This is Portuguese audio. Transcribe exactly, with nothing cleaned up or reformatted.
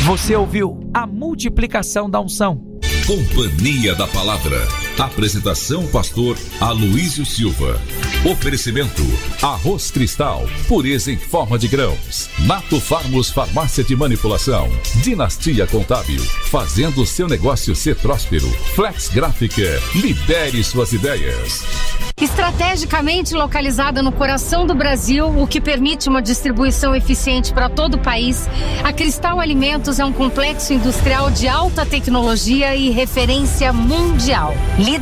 Você ouviu a multiplicação da unção. Companhia da Palavra. Apresentação pastor Aloísio Silva. Oferecimento Arroz Cristal, pureza em forma de grãos. Nato Farmos Farmácia de Manipulação. Dinastia Contábil, fazendo seu negócio ser próspero. Flex Gráfica, lidere suas ideias. Estrategicamente localizada no coração do Brasil, o que permite uma distribuição eficiente para todo o país, a Cristal Alimentos é um complexo industrial de alta tecnologia e referência mundial.